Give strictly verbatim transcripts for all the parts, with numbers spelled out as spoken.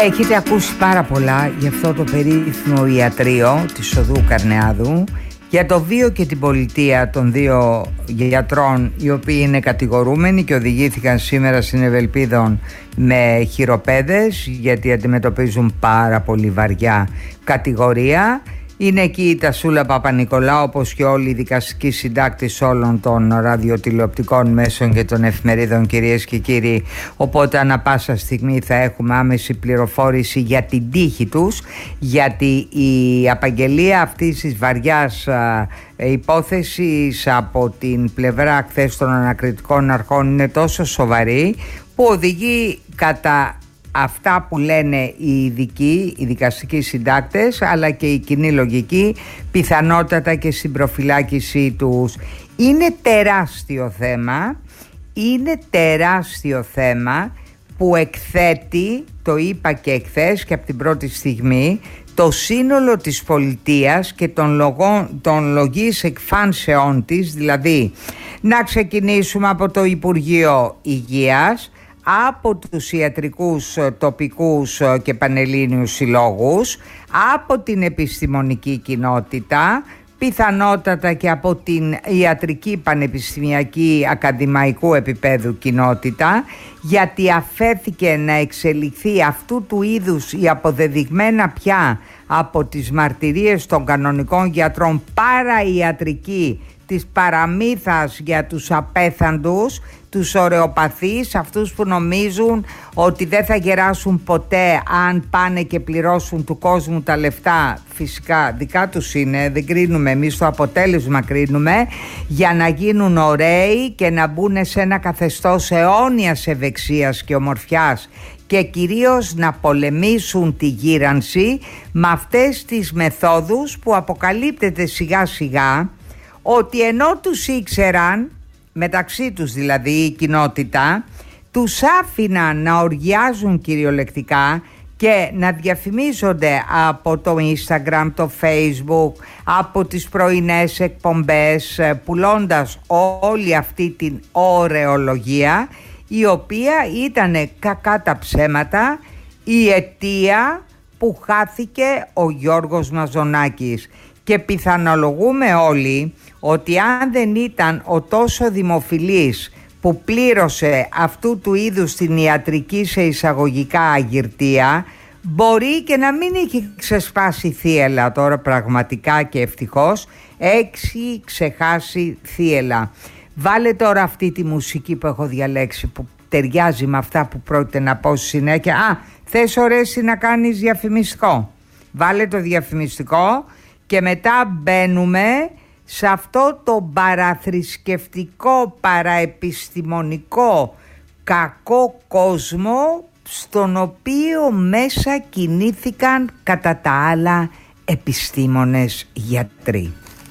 Έχετε ακούσει πάρα πολλά για αυτό το περίφημο ιατρείο της οδού Καρνεάδου, για το βίο και την πολιτεία των δύο γιατρών οι οποίοι είναι κατηγορούμενοι και οδηγήθηκαν σήμερα στην Ευελπίδων με χειροπέδες γιατί αντιμετωπίζουν πάρα πολύ βαριά κατηγορία. Είναι εκεί η Τασούλα Παπα-Νικολάου, όπως και όλοι οι δικαστικοί συντάκτες όλων των ραδιοτηλεοπτικών μέσων και των εφημερίδων, κυρίες και κύριοι. Οπότε ανα πάσα στιγμή θα έχουμε άμεση πληροφόρηση για την τύχη τους, γιατί η απαγγελία αυτής της βαριάς α, υπόθεσης από την πλευρά χθες των ανακριτικών αρχών είναι τόσο σοβαρή που οδηγεί κατά αυτά που λένε οι ειδικοί, οι δικαστικοί συντάκτες, αλλά και η κοινή λογική, πιθανότατα και στην προφυλάκησή τους. Είναι τεράστιο θέμα, είναι τεράστιο θέμα που εκθέτει, το είπα και εχθές και από την πρώτη στιγμή, το σύνολο της πολιτείας και των, λογών, των λογής εκφάνσεών της, δηλαδή να ξεκινήσουμε από το Υπουργείο Υγείας, από τους ιατρικούς τοπικούς και πανελλήνιους συλλόγους, από την επιστημονική κοινότητα, πιθανότατα και από την ιατρική πανεπιστημιακή ακαδημαϊκού επίπεδου κοινότητα, γιατί αφέθηκε να εξελιχθεί αυτού του είδους η αποδεδειγμένα πια από τις μαρτυρίες των κανονικών γιατρών παραϊατρική της παραμύθας για τους απέθαντους, τους ωρεοπαθείς, αυτούς που νομίζουν ότι δεν θα γεράσουν ποτέ αν πάνε και πληρώσουν του κόσμου τα λεφτά. Φυσικά δικά τους είναι, δεν κρίνουμε εμείς, το αποτέλεσμα κρίνουμε, για να γίνουν ωραίοι και να μπουν σε ένα καθεστώς αιώνιας ευεξίας και ομορφιάς και κυρίως να πολεμήσουν τη γύρανση με αυτές τις μεθόδους που αποκαλύπτεται σιγά σιγά ότι ενώ τους ήξεραν, μεταξύ τους δηλαδή η κοινότητα, τους άφηναν να οργιάζουν κυριολεκτικά και να διαφημίζονται από το Instagram, το Facebook, από τις πρωινές εκπομπές, πουλώντας όλη αυτή την ωρεολογία, η οποία ήταν κακά τα ψέματα η αιτία που χάθηκε ο Γιώργος Μαζονάκης. Και πιθανολογούμε όλοι ότι αν δεν ήταν ο τόσο δημοφιλής που πλήρωσε αυτού του είδους την ιατρική σε εισαγωγικά αγυρτία, μπορεί και να μην είχε ξεσπάσει θύελλα τώρα πραγματικά, και ευτυχώς έχει ξεχάσει θύελλα. Βάλε τώρα αυτή τη μουσική που έχω διαλέξει που ταιριάζει με αυτά που πρόκειται να πω στη συνέχεια. Α, θες ωρέσει να κάνεις διαφημιστικό? Βάλε το διαφημιστικό και μετά μπαίνουμε σε αυτό το παραθρησκευτικό, παραεπιστημονικό κακό κόσμο στον οποίο μέσα κινήθηκαν κατά τα άλλα επιστήμονες γιατροί.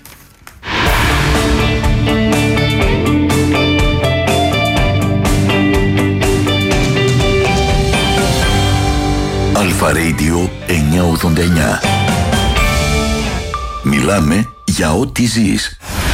Αλφα Radio εννιακόσια ογδόντα εννιά. Μιλάμε για ό,τι ζεις.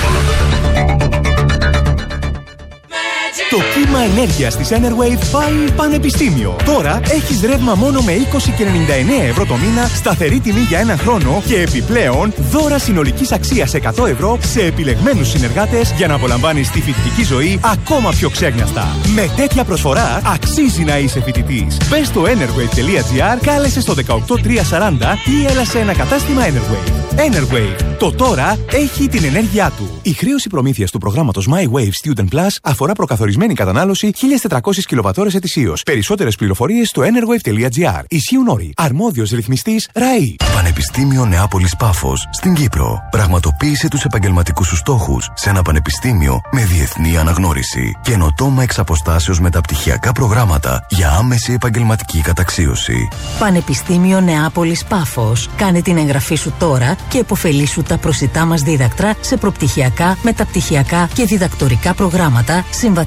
Το κύμα ενέργειας της Enerwave πάει πανεπιστήμιο. Τώρα έχεις ρεύμα μόνο με είκοσι και ενενήντα εννέα ευρώ το μήνα, σταθερή τιμή για ένα χρόνο και επιπλέον δώρα συνολικής αξίας εκατό ευρώ σε επιλεγμένους συνεργάτες για να απολαμβάνεις τη φοιτητική ζωή ακόμα πιο ξέγνιαστα. Με τέτοια προσφορά αξίζει να είσαι φοιτητής. Μπες στο enerwave τελεία gr, κάλεσε στο δεκαοκτώ τριακόσια σαράντα ή έλα σε ένα κατάστημα Enerwave. Enerwave. Το τώρα έχει την ενέργειά του. Η χρέωση προμήθειας του προγράμματος My Wave Student Plus αφορά προκαθορισμένη κατανάλωση χίλιες τετρακόσιες κιλοβατώρες ετησίως. Περισσότερες πληροφορίες στο enerwave τελεία gr. Ισχύουν όροι. Αρμόδιος ρυθμιστής ΡΑΗ. Πανεπιστήμιο Νεάπολης Πάφος στην Κύπρο. Πραγματοποίησε τους επαγγελματικούς σου στόχους σε ένα πανεπιστήμιο με διεθνή αναγνώριση. Καινοτόμα εξ αποστάσεως μεταπτυχιακά προγράμματα για άμεση επαγγελματική καταξίωση. Πανεπιστήμιο Νεάπολης Πάφος. Κάνε την εγγραφή σου τώρα και επωφελήσου τα προσιτά μας δίδακτρα σε προπτυχιακά, μεταπτυχιακά και διδακτορικά προγράμματα, συμβατικά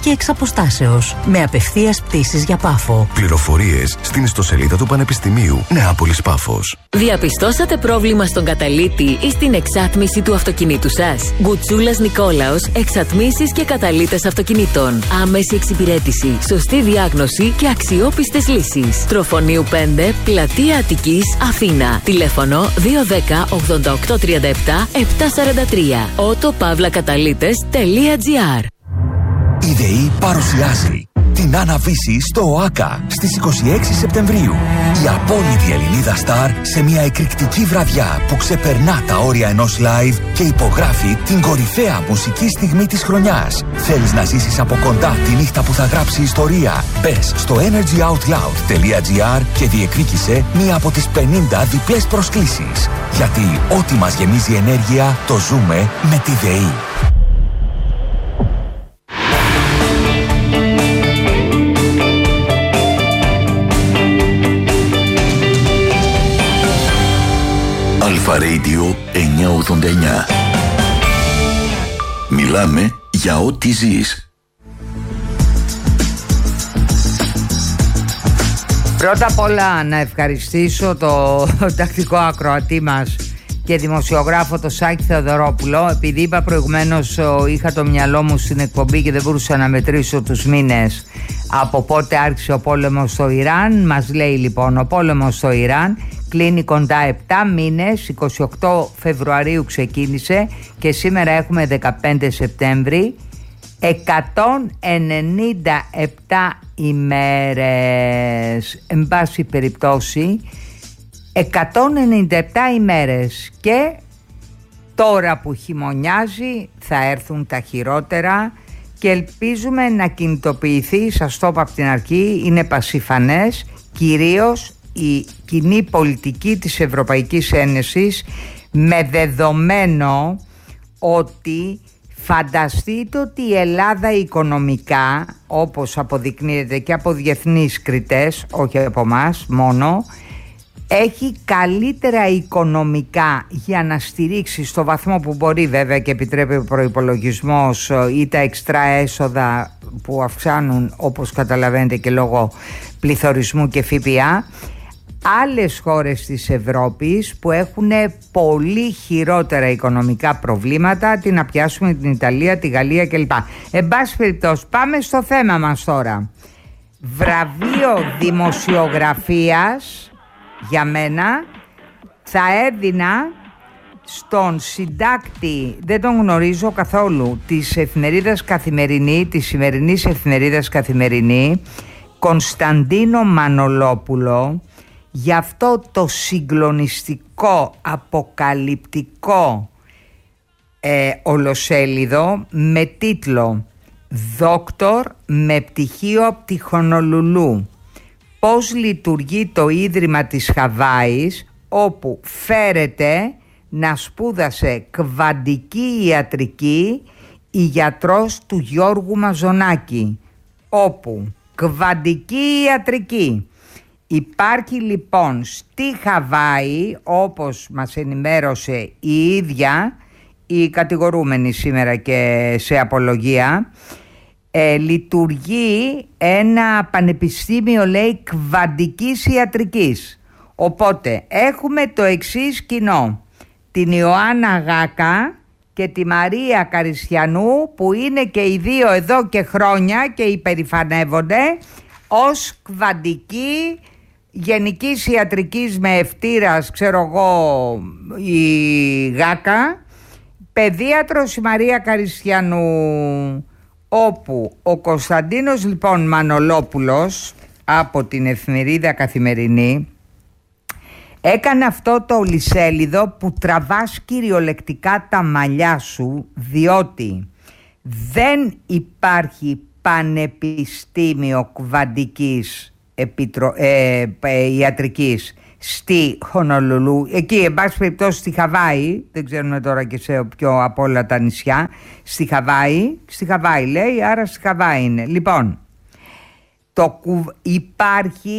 και εξ αποστάσεως, με απευθείας πτήσεις για Πάφο. Πληροφορίες στην ιστοσελίδα του Πανεπιστημίου Νεάπολης Πάφος. Διαπιστώσατε πρόβλημα στον καταλύτη ή στην εξάτμιση του αυτοκινήτου σας? Γκουτσούλας Νικόλαος, εξατμίσεις και καταλύτες αυτοκινήτων. Άμεση εξυπηρέτηση, σωστή διάγνωση και αξιόπιστες λύσεις. Τροφονίου πέντε, Πλατεία Αττικής, Αθήνα. Τηλέφωνο δύο ένα μηδέν ογδόντα οκτώ τριάντα επτά επτακόσια σαράντα τρία. ότο παύλα καταλύτες τελεία τζι άρ. Η ΔΕΗ παρουσιάζει την Άννα-Βύση στο ΟΑΚΑ στις είκοσι έξι Σεπτεμβρίου. Η απόλυτη Ελληνίδα στάρ σε μια εκρηκτική βραδιά που ξεπερνά τα όρια ενός live και υπογράφει την κορυφαία μουσική στιγμή της χρονιάς. Θέλεις να ζήσεις από κοντά τη νύχτα που θα γράψει ιστορία? Μπες στο energy out loud τελεία τζι άρ και διεκδίκησε μία από τις πενήντα διπλές προσκλήσεις. Γιατί ό,τι μας γεμίζει ενέργεια το ζούμε με τη ΔΕΗ. Αλφα Radio εννιακόσια ογδόντα εννιά. Μιλάμε για ό,τι ζεις. Πρώτα απ' όλα να ευχαριστήσω το τακτικό ακροατή μας και δημοσιογράφο το Σάκη Θεοδωρόπουλο, επειδή είπα προηγουμένως είχα το μυαλό μου στην εκπομπή και δεν μπορούσα να μετρήσω τους μήνες από πότε άρχισε ο πόλεμος στο Ιράν. Μας λέει λοιπόν ο πόλεμος στο Ιράν κλείνει κοντά επτά μήνες, είκοσι οκτώ Φεβρουαρίου ξεκίνησε και σήμερα έχουμε δεκαπέντε Σεπτέμβρη, εκατόν ενενήντα επτά ημέρες, εν πάση περιπτώσει εκατόν ενενήντα επτά ημέρες, και τώρα που χειμωνιάζει θα έρθουν τα χειρότερα και ελπίζουμε να κινητοποιηθεί, σας το είπα από την αρχή, είναι πασιφανές, κυρίως η κοινή πολιτική της Ευρωπαϊκής Ένωσης, με δεδομένο ότι φανταστείτε ότι η Ελλάδα οικονομικά, όπως αποδεικνύεται και από διεθνείς κριτές, όχι από εμάς μόνο, έχει καλύτερα οικονομικά για να στηρίξει στο βαθμό που μπορεί, βέβαια, και επιτρέπει ο προϋπολογισμός ή τα εξτρά έσοδα που αυξάνουν, όπως καταλαβαίνετε, και λόγω πληθωρισμού και ΦΠΑ, άλλες χώρες της Ευρώπης που έχουν πολύ χειρότερα οικονομικά προβλήματα, τι να πιάσουμε, την Ιταλία, τη Γαλλία κλπ. Εν πάση περιπτώσει, πάμε στο θέμα μας τώρα. Βραβείο δημοσιογραφίας για μένα θα έδινα στον συντάκτη, δεν τον γνωρίζω καθόλου, της εφημερίδας Καθημερινή, της σημερινής εφημερίδας Καθημερινή, Κωνσταντίνο Μανολόπουλο, για αυτό το συγκλονιστικό, αποκαλυπτικό ε, ολοσέλιδο με τίτλο «Δόκτορ με πτυχίο από τη Χονολουλού. Πώς λειτουργεί το Ίδρυμα της Χαβάης, όπου φέρεται να σπούδασε κβαντική ιατρική η γιατρός του Γιώργου Μαζονάκη». Όπου κβαντική ιατρική υπάρχει λοιπόν στη Χαβάη, όπως μας ενημέρωσε η ίδια η κατηγορούμενη σήμερα και σε απολογία, ε, λειτουργεί ένα πανεπιστήμιο, λέει, κβαντικής ιατρικής. Οπότε έχουμε το εξής κοινό: την Ιωάννα Γάκα και τη Μαρία Καριστιανού, που είναι και οι δύο εδώ και χρόνια και υπερηφανεύονται ως κβαντική γενικής ιατρικής με ευτήρας, ξέρω εγώ, η Γάκα, παιδίατρος η Μαρία Καριστιανού. Όπου ο Κωνσταντίνος λοιπόν Μανολόπουλος από την εφημερίδα Καθημερινή έκανε αυτό το ολισέλιδο που τραβάς κυριολεκτικά τα μαλλιά σου, διότι δεν υπάρχει πανεπιστήμιο κβαντικής επιτρο... ε, ε, ιατρικής στη Χονολουλού, εκεί εν πάση περιπτώσει στη Χαβάη, δεν ξέρουμε τώρα και σε ποιο από όλα τα νησιά, στη Χαβάη, στη Χαβάη λέει, άρα στη Χαβάη είναι. Λοιπόν, το, υπάρχει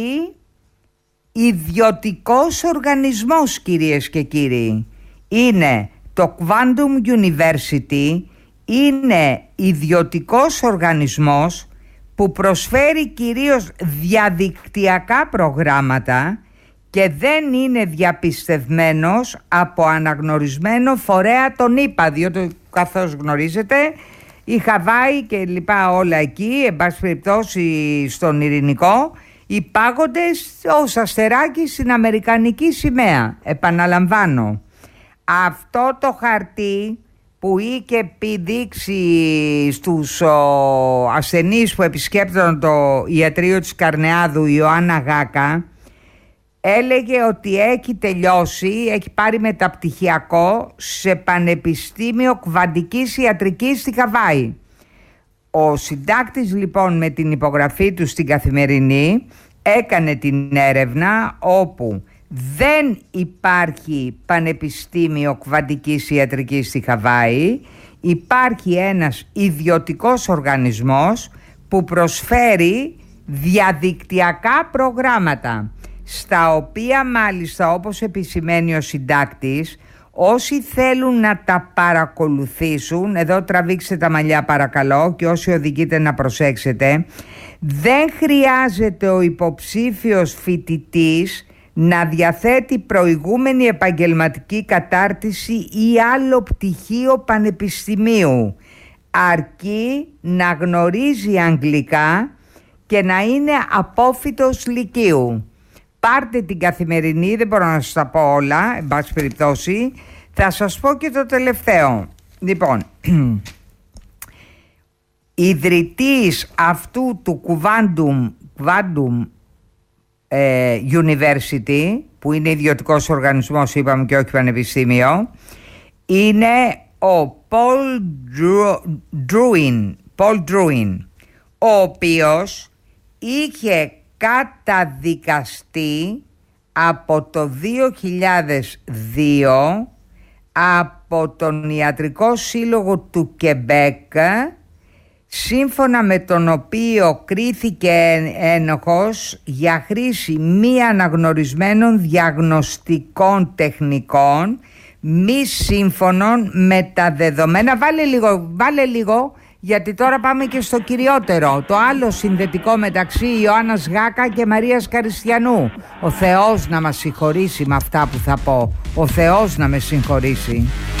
ιδιωτικός οργανισμός, κυρίες και κύριοι, είναι το Quantum University, είναι ιδιωτικός οργανισμός που προσφέρει κυρίως διαδικτυακά προγράμματα και δεν είναι διαπιστευμένος από αναγνωρισμένο φορέα των ΗΠΑ, διότι καθώς γνωρίζετε η Χαβάη και λοιπά όλα εκεί, εν πάση περιπτώσει στον Ειρηνικό, υπάγονται ως αστεράκι στην αμερικανική σημαία. Επαναλαμβάνω, αυτό το χαρτί που είχε επιδείξει στους ο, ασθενείς που επισκέπτονταν το ιατρείο της Καρνεάδου, η Ιωάννα Γάκα, έλεγε ότι έχει τελειώσει, έχει πάρει μεταπτυχιακό σε Πανεπιστήμιο Κβαντικής Ιατρικής στη Χαβάη. Ο συντάκτης λοιπόν με την υπογραφή του στην Καθημερινή έκανε την έρευνα όπου δεν υπάρχει Πανεπιστήμιο Κβαντικής Ιατρικής στη Χαβάη, υπάρχει ένας ιδιωτικός οργανισμός που προσφέρει διαδικτυακά προγράμματα, στα οποία μάλιστα, όπως επισημαίνει ο συντάκτης, όσοι θέλουν να τα παρακολουθήσουν, εδώ τραβήξτε τα μαλλιά παρακαλώ και όσοι οδηγείτε να προσέξετε, δεν χρειάζεται ο υποψήφιος φοιτητής να διαθέτει προηγούμενη επαγγελματική κατάρτιση ή άλλο πτυχίο πανεπιστημίου, αρκεί να γνωρίζει αγγλικά και να είναι απόφοιτος λυκείου. Πάρτε την Καθημερινή, δεν μπορώ να σας τα πω όλα, εν πάση περιπτώσει. Θα σας πω και το τελευταίο. Λοιπόν, ιδρυτής αυτού του Quantum, Quantum ε, University, που είναι ιδιωτικός οργανισμός, είπαμε, και όχι πανεπιστήμιο, είναι ο Paul Drouin, Paul Drouin, ο οποίος είχε καταδικαστεί από το δύο χιλιάδες δύο από τον Ιατρικό Σύλλογο του Κεμπέκ, σύμφωνα με τον οποίο κρίθηκε ένοχος για χρήση μη αναγνωρισμένων διαγνωστικών τεχνικών μη σύμφωνων με τα δεδομένα. Βάλε λίγο, βάλε λίγο, γιατί τώρα πάμε και στο κυριότερο, το άλλο συνδετικό μεταξύ Ιωάννας Γάκα και Μαρίας Καριστιανού. Ο Θεός να μας συγχωρήσει με αυτά που θα πω, ο Θεός να με συγχωρήσει.